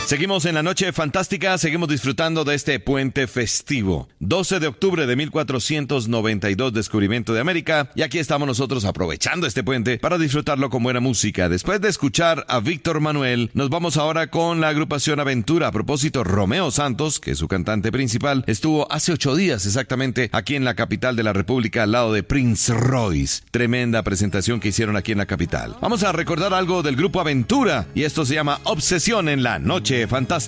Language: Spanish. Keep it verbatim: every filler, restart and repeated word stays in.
Seguimos en la noche fantástica, seguimos disfrutando de este puente festivo. doce de octubre de mil cuatrocientos noventa y dos, descubrimiento de América. Y aquí estamos nosotros aprovechando este puente para disfrutarlo con buena música. Después de escuchar a Víctor Manuel, nos vamos ahora con la agrupación Aventura. A propósito, Romeo Santos, que es su cantante principal, estuvo hace ocho días exactamente aquí en la capital de la República, al lado de Prince Royce. Tremenda presentación que hicieron aquí en la capital. Vamos a recordar algo del grupo Aventura, y esto se llama Obsesión en la Noche Fantástica.